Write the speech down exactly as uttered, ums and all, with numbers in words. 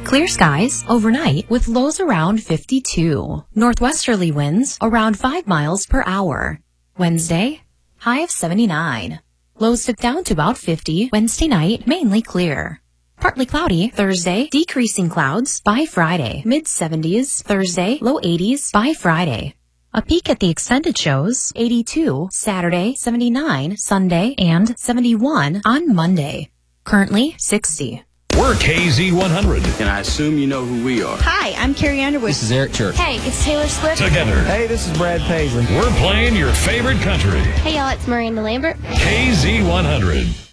Clear skies overnight with lows around fifty-two. Northwesterly winds around five miles per hour. Wednesday, high of seventy-nine. Lows dip down to about fifty. Wednesday night, mainly clear. Partly cloudy Thursday, decreasing clouds by Friday. mid seventies Thursday, low eighties by Friday. A peek at the extended shows, eighty-two Saturday, seventy-nine Sunday, and seventy-one on Monday. Currently sixty. We're K Z one hundred. And I assume you know who we are. Hi, I'm Carrie Underwood. This is Eric Church. Hey, it's Taylor Swift. Together. Hey, this is Brad Paisley. We're playing your favorite country. Hey, y'all, it's Miranda Lambert. K Z one hundred.